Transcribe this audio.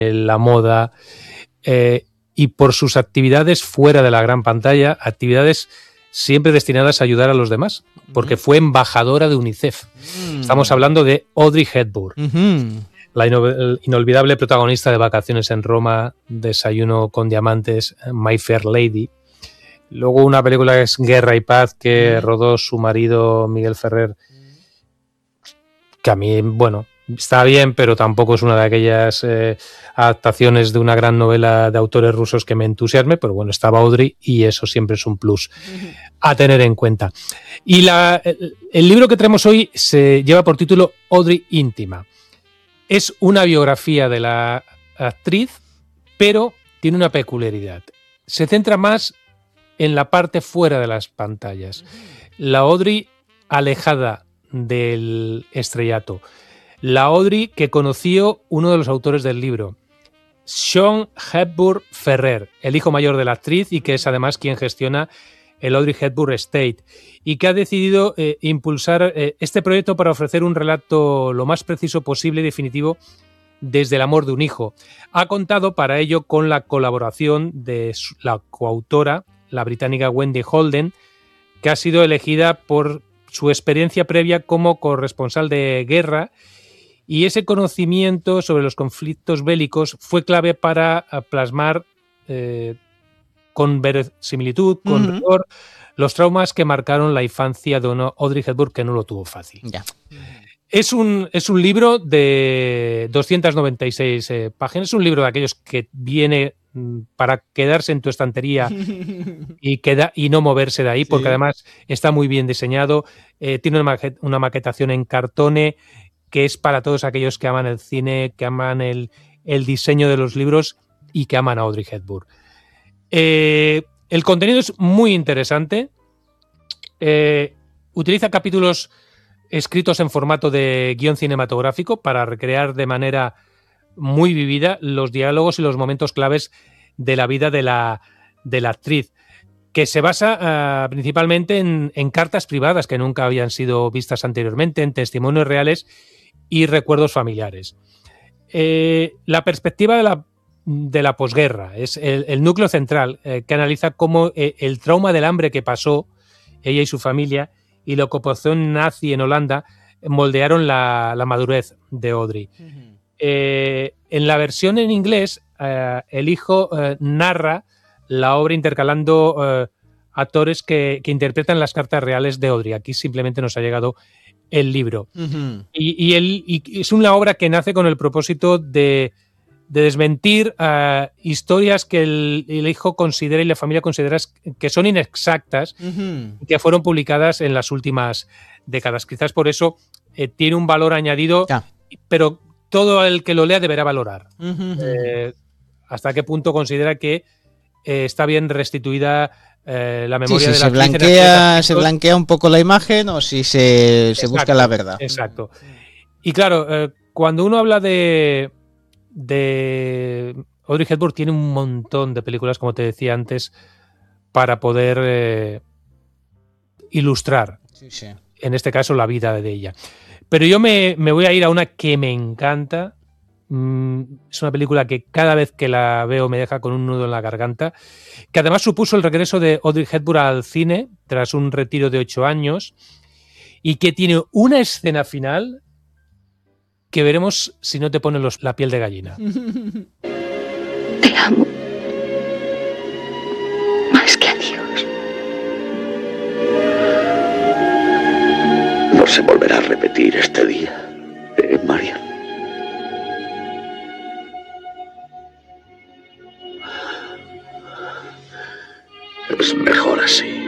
la moda, y por sus actividades fuera de la gran pantalla, actividades siempre destinadas a ayudar a los demás, porque fue embajadora de UNICEF. Estamos hablando de Audrey Hepburn, la inolvidable protagonista de Vacaciones en Roma, Desayuno con Diamantes, My Fair Lady. Luego una película que es Guerra y Paz, que rodó su marido Miguel Ferrer, que a mí, bueno, está bien, pero tampoco es una de aquellas adaptaciones de una gran novela de autores rusos que me entusiasme, pero bueno, estaba Audrey y eso siempre es un plus a tener en cuenta. Y el libro que traemos hoy se lleva por título Audrey íntima. Es una biografía de la actriz, pero tiene una peculiaridad. Se centra más en la parte fuera de las pantallas. La Audrey alejada del estrellato. La Audrey que conoció uno de los autores del libro, Sean Hepburn Ferrer, el hijo mayor de la actriz y que es además quien gestiona el Audrey Hepburn Estate, y que ha decidido impulsar este proyecto para ofrecer un relato lo más preciso posible y definitivo desde el amor de un hijo. Ha contado para ello con la colaboración de la coautora, la británica Wendy Holden, que ha sido elegida por su experiencia previa como corresponsal de guerra, y ese conocimiento sobre los conflictos bélicos fue clave para plasmar con verosimilitud, con rigor, los traumas que marcaron la infancia de Audrey Hepburn, que no lo tuvo fácil. Ya. Es un libro de 296 páginas, es un libro de aquellos que viene para quedarse en tu estantería y no moverse de ahí, porque además está muy bien diseñado, tiene una maquetación en cartone que es para todos aquellos que aman el cine, que aman el diseño de los libros y que aman a Audrey Hepburn. El contenido es muy interesante. Utiliza capítulos escritos en formato de guión cinematográfico para recrear de manera muy vivida los diálogos y los momentos claves de la vida de la actriz, que se basa principalmente en cartas privadas que nunca habían sido vistas anteriormente, en testimonios reales y recuerdos familiares. La perspectiva de la posguerra es el núcleo central, que analiza cómo el trauma del hambre que pasó ella y su familia y la ocupación nazi en Holanda moldearon la madurez de Audrey. En la versión en inglés, el hijo narra la obra intercalando actores que interpretan las cartas reales de Audrey. Aquí simplemente nos ha llegado el libro. Y es una obra que nace con el propósito de desmentir historias que el hijo considera y la familia considera que son inexactas, que fueron publicadas en las últimas décadas. Quizás por eso tiene un valor añadido, pero todo el que lo lea deberá valorar hasta qué punto considera que está bien restituida la memoria de la se blanquea un poco la imagen o si se busca la verdad. Exacto. Y claro, cuando uno habla de Audrey Hepburn, tiene un montón de películas, como te decía antes, para poder ilustrar, en este caso, la vida de ella. Pero yo me voy a ir a una que me encanta. Es una película que cada vez que la veo me deja con un nudo en la garganta, que además supuso el regreso de Audrey Hepburn al cine tras un retiro de 8 años y que tiene una escena final que veremos si no te pone la piel de gallina. Te amo. Más que a Dios. No se volverá a repetir este día, Marian. Es mejor así.